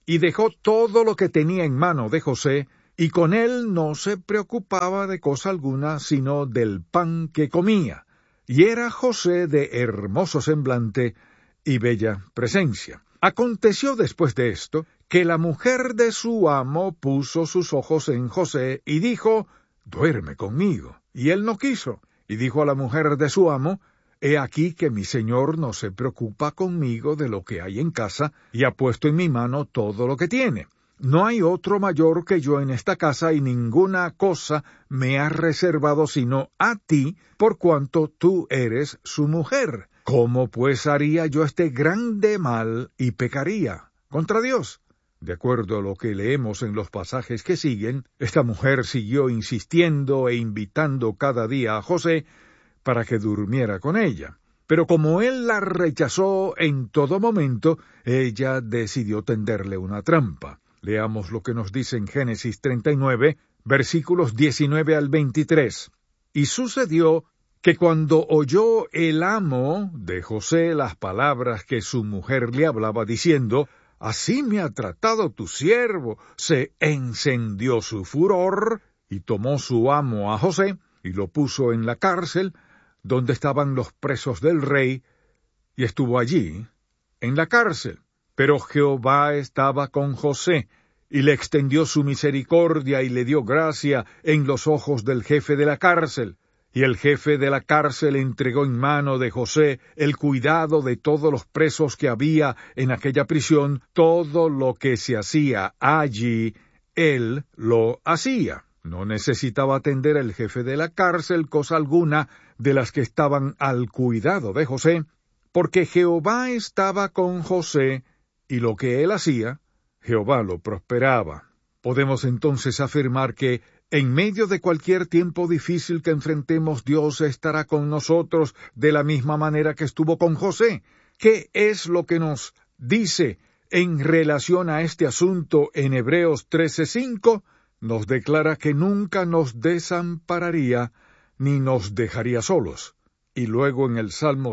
y dejó todo lo que tenía en mano de José, y con él no se preocupaba de cosa alguna, sino del pan que comía. Y era José de hermoso semblante y bella presencia. Aconteció después de esto, que la mujer de su amo puso sus ojos en José, y dijo, «Duerme conmigo». Y él no quiso, y dijo a la mujer de su amo, «He aquí que mi señor no se preocupa conmigo de lo que hay en casa, y ha puesto en mi mano todo lo que tiene. No hay otro mayor que yo en esta casa, y ninguna cosa me ha reservado sino a ti, por cuanto tú eres su mujer. ¿Cómo pues haría yo este grande mal y pecaría contra Dios?» De acuerdo a lo que leemos en los pasajes que siguen, esta mujer siguió insistiendo e invitando cada día a José para que durmiera con ella. Pero como él la rechazó en todo momento, ella decidió tenderle una trampa. Leamos lo que nos dice en Génesis 39, versículos 19 al 23. «Y sucedió que cuando oyó el amo de José las palabras que su mujer le hablaba, diciendo, «Así me ha tratado tu siervo», se encendió su furor, y tomó su amo a José, y lo puso en la cárcel, donde estaban los presos del rey, y estuvo allí, en la cárcel. Pero Jehová estaba con José, y le extendió su misericordia, y le dio gracia en los ojos del jefe de la cárcel. Y el jefe de la cárcel entregó en mano de José el cuidado de todos los presos que había en aquella prisión. Todo lo que se hacía allí, él lo hacía. No necesitaba atender el jefe de la cárcel cosa alguna de las que estaban al cuidado de José, porque Jehová estaba con José, y lo que él hacía, Jehová lo prosperaba. Podemos entonces afirmar que en medio de cualquier tiempo difícil que enfrentemos, Dios estará con nosotros de la misma manera que estuvo con José. ¿Qué es lo que nos dice en relación a este asunto en Hebreos 13:5? Nos declara que nunca nos desampararía ni nos dejaría solos. Y luego en el Salmo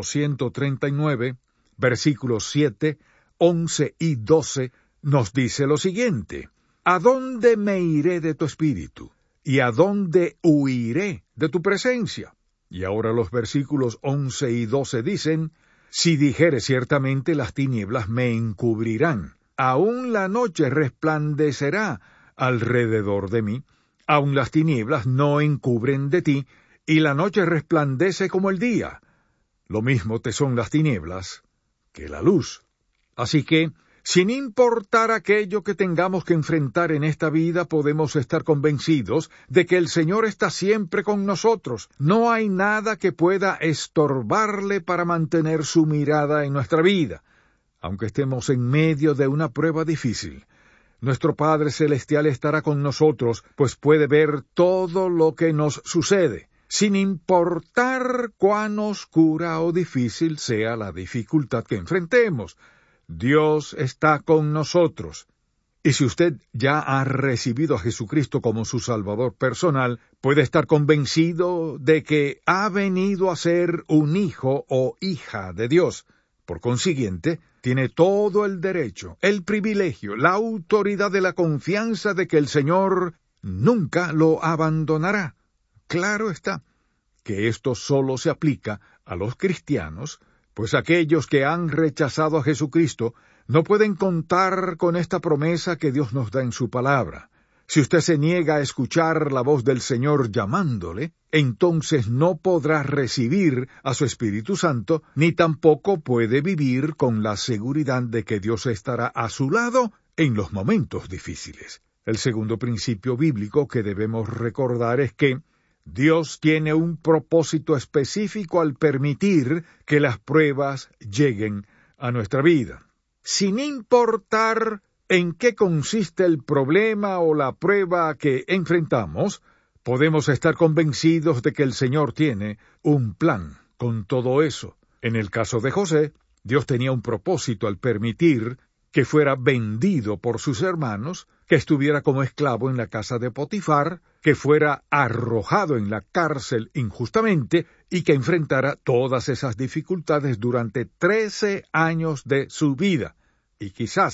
139, versículos 7, 11 y 12, nos dice lo siguiente: «¿A dónde me iré de tu espíritu? ¿Y a dónde huiré de tu presencia?». Y ahora los versículos 11 y 12 dicen, «Si dijere ciertamente las tinieblas me encubrirán, aún la noche resplandecerá alrededor de mí, aún las tinieblas no encubren de ti, y la noche resplandece como el día. Lo mismo te son las tinieblas que la luz». Así que, sin importar aquello que tengamos que enfrentar en esta vida, podemos estar convencidos de que el Señor está siempre con nosotros. No hay nada que pueda estorbarle para mantener su mirada en nuestra vida. Aunque estemos en medio de una prueba difícil, nuestro Padre Celestial estará con nosotros, pues puede ver todo lo que nos sucede, sin importar cuán oscura o difícil sea la dificultad que enfrentemos. Dios está con nosotros. Y si usted ya ha recibido a Jesucristo como su Salvador personal, puede estar convencido de que ha venido a ser un hijo o hija de Dios. Por consiguiente, tiene todo el derecho, el privilegio, la autoridad de la confianza de que el Señor nunca lo abandonará. Claro está que esto solo se aplica a los cristianos, pues aquellos que han rechazado a Jesucristo no pueden contar con esta promesa que Dios nos da en su palabra. Si usted se niega a escuchar la voz del Señor llamándole, entonces no podrá recibir a su Espíritu Santo, ni tampoco puede vivir con la seguridad de que Dios estará a su lado en los momentos difíciles. El segundo principio bíblico que debemos recordar es que Dios tiene un propósito específico al permitir que las pruebas lleguen a nuestra vida. Sin importar en qué consiste el problema o la prueba que enfrentamos, podemos estar convencidos de que el Señor tiene un plan con todo eso. En el caso de José, Dios tenía un propósito al permitir que fuera vendido por sus hermanos, que estuviera como esclavo en la casa de Potifar, que fuera arrojado en la cárcel injustamente y que enfrentara todas esas dificultades durante 13 años de su vida. Y quizás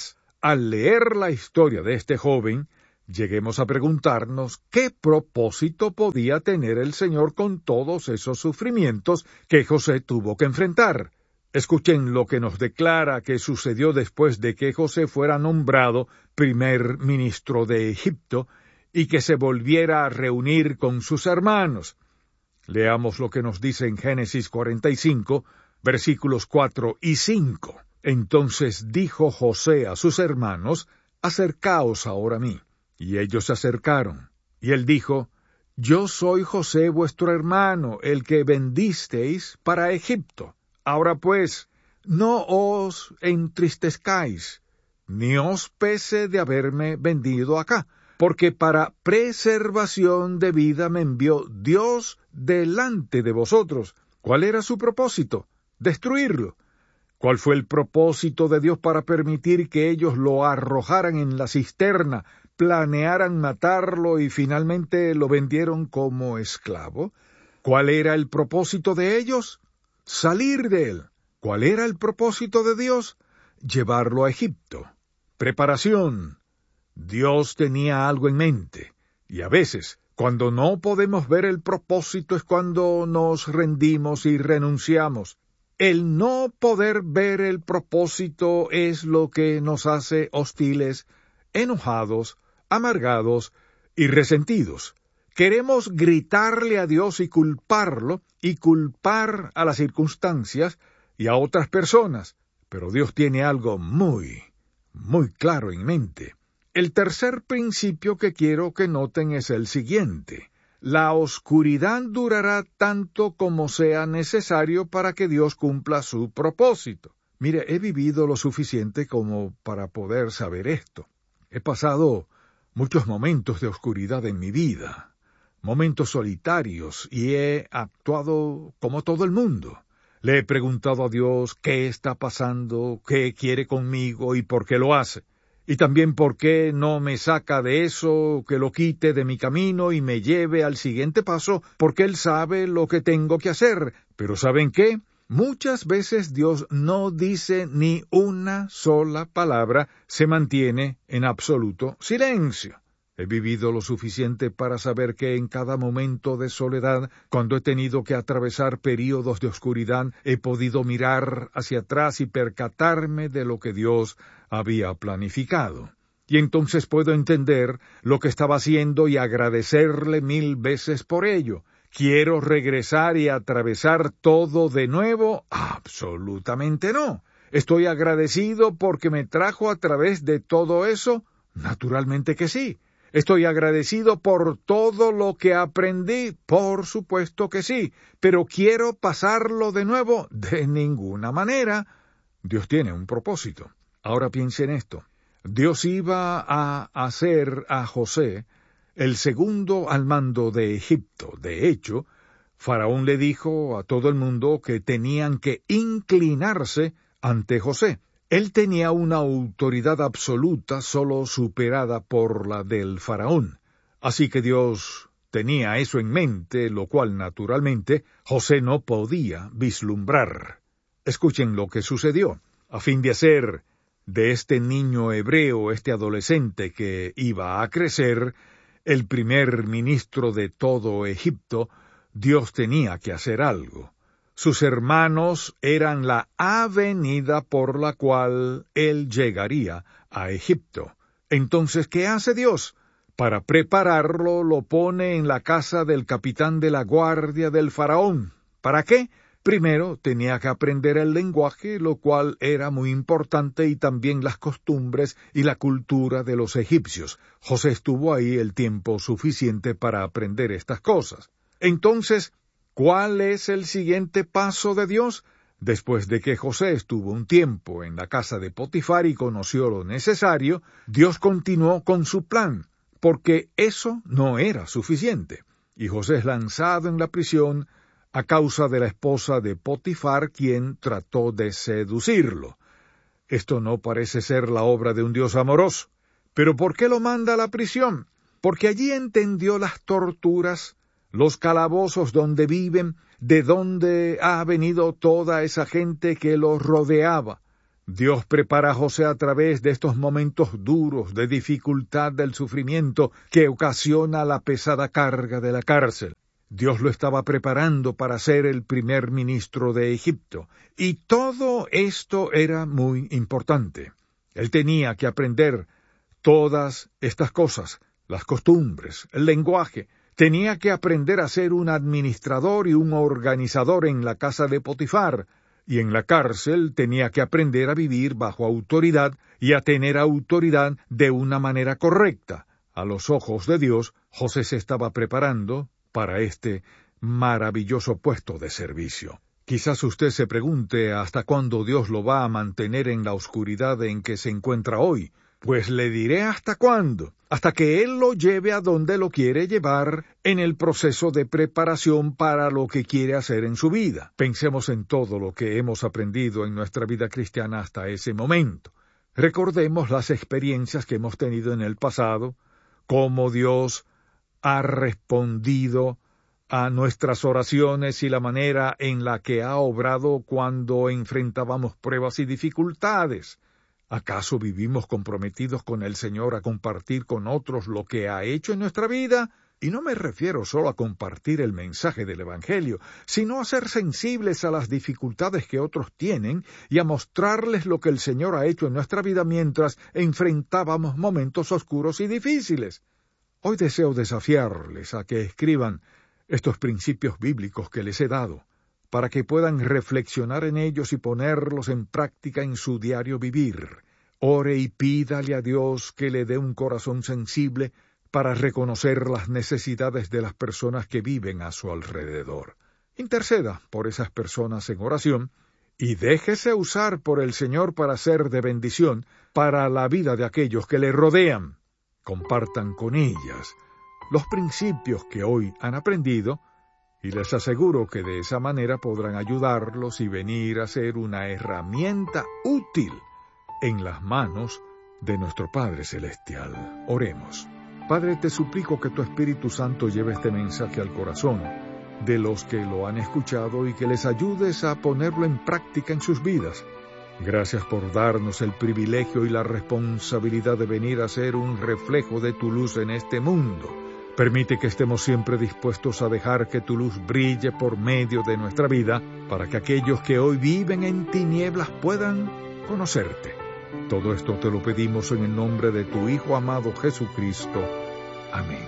al leer la historia de este joven, lleguemos a preguntarnos qué propósito podía tener el Señor con todos esos sufrimientos que José tuvo que enfrentar. Escuchen lo que nos declara que sucedió después de que José fuera nombrado primer ministro de Egipto y que se volviera a reunir con sus hermanos. Leamos lo que nos dice en Génesis 45, versículos 4 y 5. Entonces dijo José a sus hermanos: «Acercaos ahora a mí». Y ellos se acercaron. Y él dijo: «Yo soy José vuestro hermano, el que vendisteis para Egipto. Ahora pues, no os entristezcáis, ni os pese de haberme vendido acá, porque para preservación de vida me envió Dios delante de vosotros». ¿Cuál era su propósito? Destruirlo. ¿Cuál fue el propósito de Dios para permitir que ellos lo arrojaran en la cisterna, planearan matarlo y finalmente lo vendieron como esclavo? ¿Cuál era el propósito de ellos? Salir de él. ¿Cuál era el propósito de Dios? Llevarlo a Egipto. Preparación. Dios tenía algo en mente, y a veces, cuando no podemos ver el propósito, es cuando nos rendimos y renunciamos. El no poder ver el propósito es lo que nos hace hostiles, enojados, amargados y resentidos. Queremos gritarle a Dios y culparlo, y culpar a las circunstancias y a otras personas, pero Dios tiene algo muy claro en mente. El tercer principio que quiero que noten es el siguiente: la oscuridad durará tanto como sea necesario para que Dios cumpla su propósito. Mire, he vivido lo suficiente como para poder saber esto. He pasado muchos momentos de oscuridad en mi vida, momentos solitarios, y he actuado como todo el mundo. Le he preguntado a Dios qué está pasando, qué quiere conmigo y por qué lo hace. Y también por qué no me saca de eso, que lo quite de mi camino y me lleve al siguiente paso, porque Él sabe lo que tengo que hacer. Pero ¿saben qué? Muchas veces Dios no dice ni una sola palabra, se mantiene en absoluto silencio. He vivido lo suficiente para saber que en cada momento de soledad, cuando he tenido que atravesar períodos de oscuridad, he podido mirar hacia atrás y percatarme de lo que Dios había planificado. Y entonces puedo entender lo que estaba haciendo y agradecerle 1000 veces por ello. ¿Quiero regresar y atravesar todo de nuevo? Absolutamente no. ¿Estoy agradecido porque me trajo a través de todo eso? Naturalmente que sí. ¿Estoy agradecido por todo lo que aprendí? Por supuesto que sí. ¿Pero quiero pasarlo de nuevo? De ninguna manera. Dios tiene un propósito. Ahora piense en esto. Dios iba a hacer a José el segundo al mando de Egipto. De hecho, Faraón le dijo a todo el mundo que tenían que inclinarse ante José. Él tenía una autoridad absoluta solo superada por la del Faraón. Así que Dios tenía eso en mente, lo cual naturalmente José no podía vislumbrar. Escuchen lo que sucedió. A fin de hacer de este niño hebreo, este adolescente que iba a crecer, el primer ministro de todo Egipto, Dios tenía que hacer algo. Sus hermanos eran la avenida por la cual él llegaría a Egipto. Entonces, ¿qué hace Dios? Para prepararlo, lo pone en la casa del capitán de la guardia del faraón. ¿Para qué? Primero, tenía que aprender el lenguaje, lo cual era muy importante, y también las costumbres y la cultura de los egipcios. José estuvo ahí el tiempo suficiente para aprender estas cosas. Entonces, ¿cuál es el siguiente paso de Dios? Después de que José estuvo un tiempo en la casa de Potifar y conoció lo necesario, Dios continuó con su plan, porque eso no era suficiente. Y José es lanzado en la prisión a causa de la esposa de Potifar, quien trató de seducirlo. Esto no parece ser la obra de un Dios amoroso. ¿Pero por qué lo manda a la prisión? Porque allí entendió las torturas, los calabozos donde viven, de dónde ha venido toda esa gente que los rodeaba. Dios prepara a José a través de estos momentos duros de dificultad del sufrimiento que ocasiona la pesada carga de la cárcel. Dios lo estaba preparando para ser el primer ministro de Egipto, y todo esto era muy importante. Él tenía que aprender todas estas cosas, las costumbres, el lenguaje. Tenía que aprender a ser un administrador y un organizador en la casa de Potifar, y en la cárcel tenía que aprender a vivir bajo autoridad y a tener autoridad de una manera correcta. A los ojos de Dios, José se estaba preparando para este maravilloso puesto de servicio. Quizás usted se pregunte hasta cuándo Dios lo va a mantener en la oscuridad en que se encuentra hoy. Pues le diré hasta cuándo, hasta que Él lo lleve a donde lo quiere llevar en el proceso de preparación para lo que quiere hacer en su vida. Pensemos en todo lo que hemos aprendido en nuestra vida cristiana hasta ese momento. Recordemos las experiencias que hemos tenido en el pasado, cómo Dios ha respondido a nuestras oraciones y la manera en la que ha obrado cuando enfrentábamos pruebas y dificultades. ¿Acaso vivimos comprometidos con el Señor a compartir con otros lo que ha hecho en nuestra vida? Y no me refiero solo a compartir el mensaje del Evangelio, sino a ser sensibles a las dificultades que otros tienen y a mostrarles lo que el Señor ha hecho en nuestra vida mientras enfrentábamos momentos oscuros y difíciles. Hoy deseo desafiarles a que escriban estos principios bíblicos que les he dado, para que puedan reflexionar en ellos y ponerlos en práctica en su diario vivir. Ore y pídale a Dios que le dé un corazón sensible para reconocer las necesidades de las personas que viven a su alrededor. Interceda por esas personas en oración y déjese usar por el Señor para ser de bendición para la vida de aquellos que le rodean. Compartan con ellas los principios que hoy han aprendido, y les aseguro que de esa manera podrán ayudarlos y venir a ser una herramienta útil en las manos de nuestro Padre Celestial. Oremos. Padre, te suplico que tu Espíritu Santo lleve este mensaje al corazón de los que lo han escuchado y que les ayudes a ponerlo en práctica en sus vidas. Gracias por darnos el privilegio y la responsabilidad de venir a ser un reflejo de tu luz en este mundo. Permite que estemos siempre dispuestos a dejar que tu luz brille por medio de nuestra vida, para que aquellos que hoy viven en tinieblas puedan conocerte. Todo esto te lo pedimos en el nombre de tu Hijo amado Jesucristo. Amén.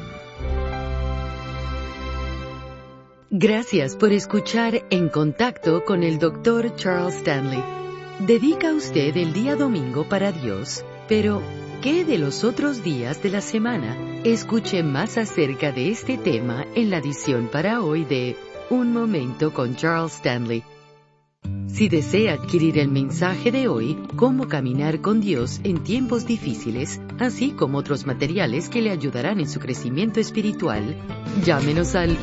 Gracias por escuchar En Contacto con el Dr. Charles Stanley. ¿Dedica usted el día domingo para Dios? Pero, ¿qué de los otros días de la semana? Escuche más acerca de este tema en la edición para hoy de Un Momento con Charles Stanley. Si desea adquirir el mensaje de hoy, Cómo caminar con Dios en tiempos difíciles, así como otros materiales que le ayudarán en su crecimiento espiritual, llámenos al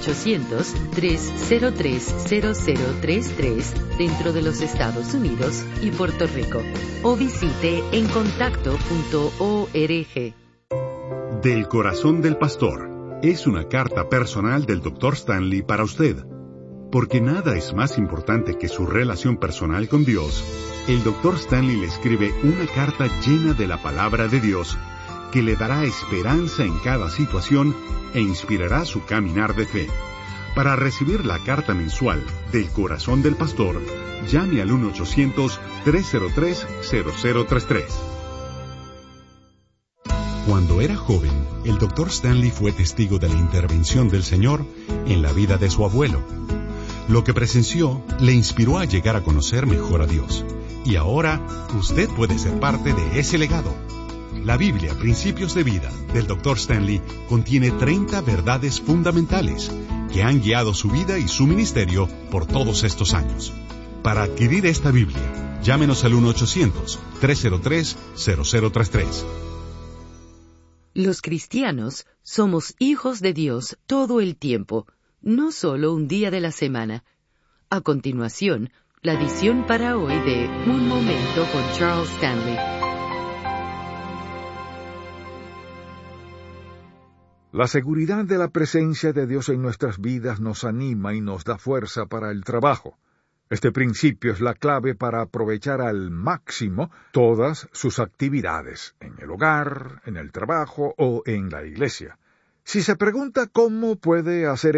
1-800-303-0033 dentro de los Estados Unidos y Puerto Rico, o visite encontacto.org. Del corazón del pastor es una carta personal del Dr. Stanley para usted. Porque nada es más importante que su relación personal con Dios, el Dr. Stanley le escribe una carta llena de la palabra de Dios que le dará esperanza en cada situación e inspirará su caminar de fe. Para recibir la carta mensual del corazón del pastor, llame al 1-800-303-0033. Cuando era joven, el Dr. Stanley fue testigo de la intervención del Señor en la vida de su abuelo. Lo que presenció le inspiró a llegar a conocer mejor a Dios. Y ahora, usted puede ser parte de ese legado. La Biblia, Principios de Vida, del Dr. Stanley, contiene 30 verdades fundamentales que han guiado su vida y su ministerio por todos estos años. Para adquirir esta Biblia, llámenos al 1-800-303-0033. Los cristianos somos hijos de Dios todo el tiempo, no solo un día de la semana. A continuación, la edición para hoy de Un Momento con Charles Stanley. La seguridad de la presencia de Dios en nuestras vidas nos anima y nos da fuerza para el trabajo. Este principio es la clave para aprovechar al máximo todas sus actividades, en el hogar, en el trabajo o en la iglesia. Si se pregunta cómo puede hacer